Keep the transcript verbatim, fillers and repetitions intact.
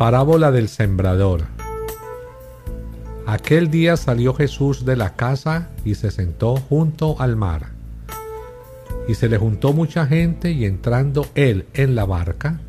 Parábola del sembrador. Aquel día salió Jesús de la casa y se sentó junto al mar. Y se le juntó mucha gente, y entrando él en la barca,